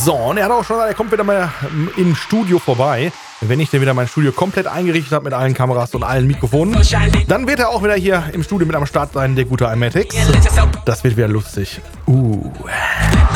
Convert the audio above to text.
So, und er hat auch schon gesagt, er kommt wieder mal im Studio vorbei. Wenn ich denn wieder mein Studio komplett eingerichtet habe mit allen Kameras und allen Mikrofonen, dann wird er auch wieder hier im Studio mit am Start sein, der gute iMatix. Das wird wieder lustig.